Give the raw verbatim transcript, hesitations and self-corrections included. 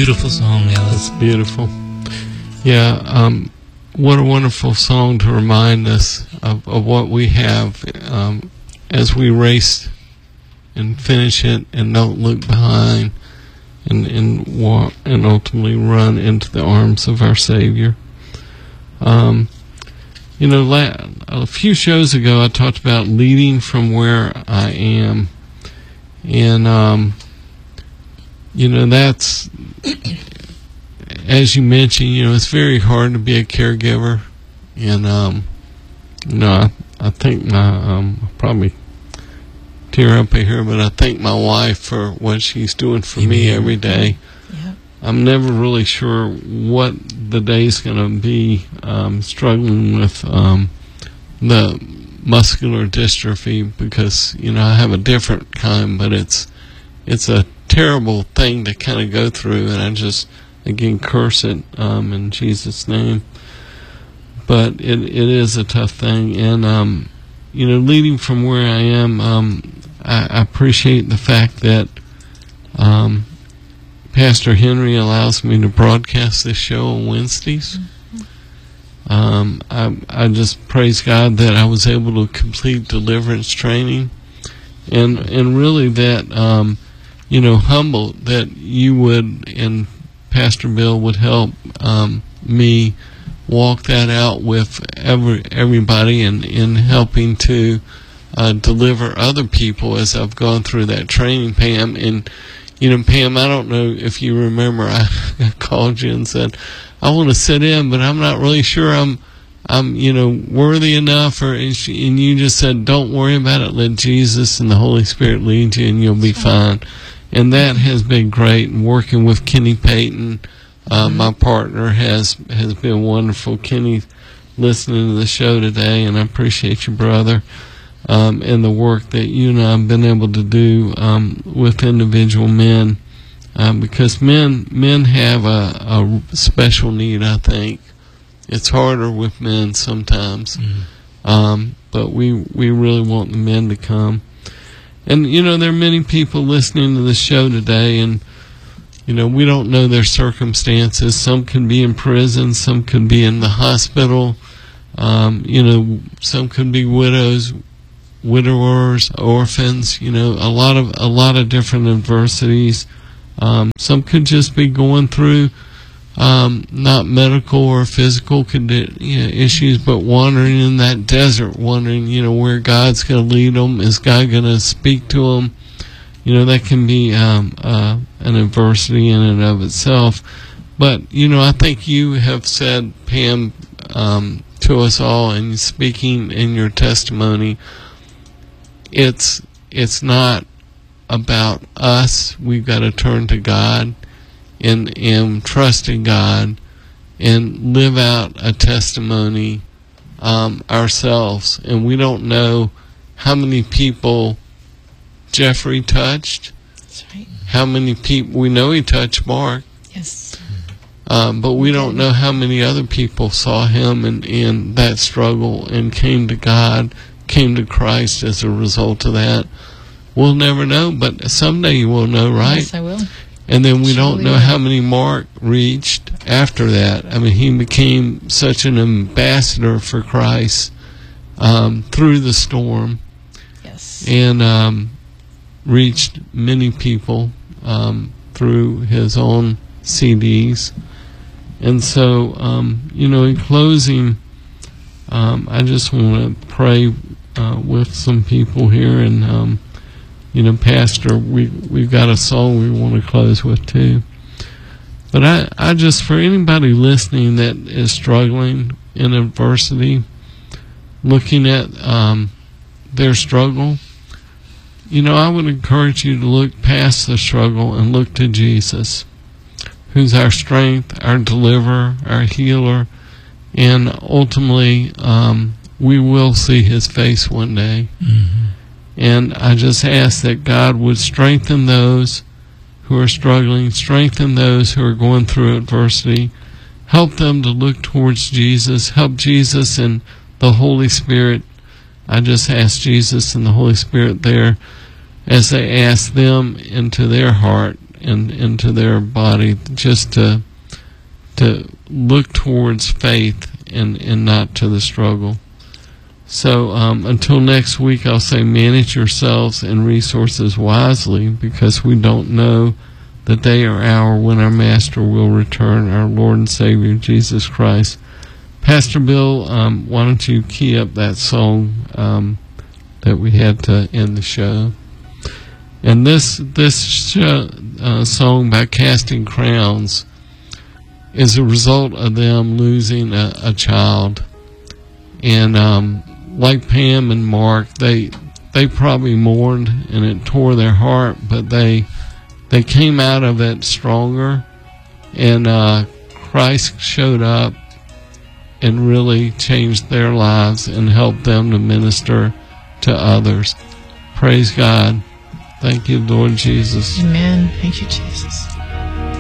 beautiful song, Ellis. It's beautiful. Yeah, um, what a wonderful song to remind us of, of what we have um, as we race and finish it and don't look behind and and walk and ultimately run into the arms of our Savior. Um, you know, la- a few shows ago I talked about leading from where I am, and um, you know, that's, as you mentioned, you know, it's very hard to be a caregiver, and um, you know, I, I think my um, probably tear up here, but I thank my wife for what she's doing for me every day. Yeah. I'm never really sure what the day's going to be. Um, struggling with um, the muscular dystrophy because, you know, I have a different kind, but it's it's a terrible thing to kind of go through, and I just, again, curse it um, in Jesus' name. But it it is a tough thing, and um, you know, leading from where I am, um, I, I appreciate the fact that um, Pastor Henry allows me to broadcast this show on Wednesdays. Mm-hmm. Um, I, I just praise God that I was able to complete deliverance training, and and really that um, you know, humble that you would and Pastor Bill would help um, me walk that out with every everybody, and in helping to uh, deliver other people as I've gone through that training, Pam. And you know, Pam, I don't know if you remember, I, I called you and said I want to sit in, but I'm not really sure I'm I'm you know worthy enough, or and, she, and you just said, don't worry about it, let Jesus and the Holy Spirit lead you, and you'll be fine. And that has been great. And working with Kenny Payton, uh, mm-hmm. my partner, has has been wonderful. Kenny, listening to the show today, and I appreciate you, brother, um, and the work that you and I have been able to do um, with individual men, um, because men men have a, a special need. I think it's harder with men sometimes, mm-hmm. um, but we we really want the men to come. And, you know, there are many people listening to the show today, and, you know, we don't know their circumstances. Some can be in prison. Some could be in the hospital. Um, you know, some could be widows, widowers, orphans, you know, a lot of, a lot of different adversities. Um, some could just be going through, um, not medical or physical condi- you know, issues, but wandering in that desert, wondering, you know, where God's going to lead them. Is God going to speak to them? You know, that can be um, uh, an adversity in and of itself. But, you know, I think you have said, Pam, um, to us all, and speaking in your testimony, it's it's not about us. We've got to turn to God and, and trust in God and live out a testimony um, ourselves. And we don't know how many people Jeffrey touched. That's right. How many people, we know he touched Mark. Yes. Um, but we don't know how many other people saw him in, in that struggle and came to God, came to Christ as a result of that. We'll never know, but someday we'll know, right? Yes, I will. And then we Surely don't know will. how many Mark reached after that. I mean, he became such an ambassador for Christ um, through the storm. Yes. And um, reached many people um, through his own C Ds. And so, um, you know, in closing, um, I just want to pray uh, with some people here. And, um, you know, Pastor, we, we've got a song we want to close with too. But I, I just, for anybody listening that is struggling in adversity, looking at um, their struggle, you know, I would encourage you to look past the struggle and look to Jesus, who's our strength, our deliverer, our healer, and ultimately um, we will see his face one day. Mm-hmm. And I just ask that God would strengthen those who are struggling, strengthen those who are going through adversity, help them to look towards Jesus, help Jesus and the Holy Spirit. I just ask Jesus and the Holy Spirit there, as they ask them into their heart, in, into their body, just to to look towards faith and, and not to the struggle. So um, until next week, I'll say manage yourselves and resources wisely, because we don't know the day or hour when our Master will return, our Lord and Savior, Jesus Christ. Pastor Bill, um, why don't you key up that song um, that we had to end the show? And this this show, uh, song by Casting Crowns is a result of them losing a, a child. And um, like Pam and Mark, they they probably mourned and it tore their heart, but they they came out of it stronger, and uh, Christ showed up and really changed their lives and helped them to minister to others. Praise God. Thank you, Lord Jesus. Amen. Thank you, Jesus.